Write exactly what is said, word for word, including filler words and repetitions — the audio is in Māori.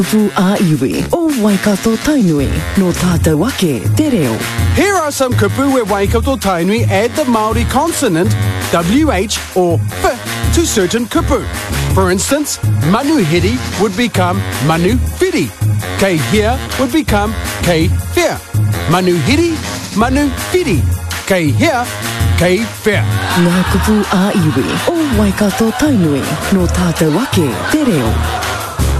Kupu a iwi o Waikato Tainui no tata wake te reo. Here are some kupu where Waikato Tainui add the Māori consonant W H or F to certain kupu. For instance, manuhiri would become manufiri. Kei hea would become kei whea. Manuhiri, manufiri. Kei hea, kei whea. Ngā kupu a iwi o Waikato Tainui no tata wake te reo.